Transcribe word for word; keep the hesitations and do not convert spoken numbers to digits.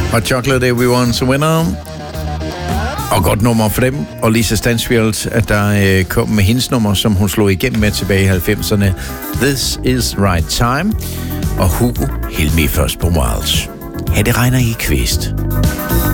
Hot Chocolate, Everyone's a Winner. Og godt nummer for dem. Og Lisa Stansfield, at der øh, kom med hendes nummer, som hun slog igennem med tilbage i halvfemserne. This is Right Time. Og Hugo, helt med først på Wilds. Ja, det regner i kvist.